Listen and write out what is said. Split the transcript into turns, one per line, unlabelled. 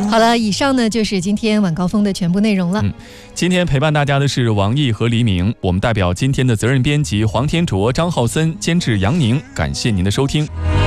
好了，以上呢就是今天晚高峰的全部内容了。
今天陪伴大家的是王毅和黎明，我们代表今天的责任编辑黄天卓、张浩森，监制杨宁，感谢您的收听。